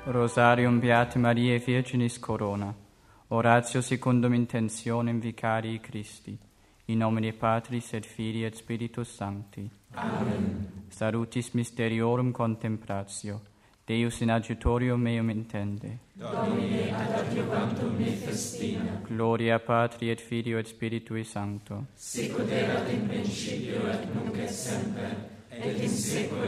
Rosarium Beate Mariae Virginis Corona. Oratio secundum intentionem Vicarii Christi. In nomine Patris et Filii et Spiritus Sancti. Amen. Salutis mysteriorum contemplatio. Deus in adjutorium meum intende. Domine ad adjuvantum me festina. Gloria Patri et Filio et Spiritui Sancto. Sicut erat in principio et nunc et semper, et in saecula